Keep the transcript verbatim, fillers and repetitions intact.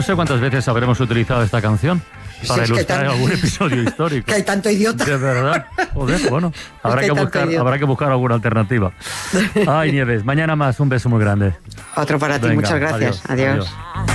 sé cuántas veces habremos utilizado esta canción para Sí, es que ilustrar tan- algún episodio histórico. Que hay tanto idiota. De verdad. Joder, bueno, habrá que que, hay tanto buscar, idiota. habrá que buscar alguna alternativa. Ay, Nieves, mañana más, un beso muy grande. Otro para ti, Venga, muchas gracias. adiós, adiós. adiós.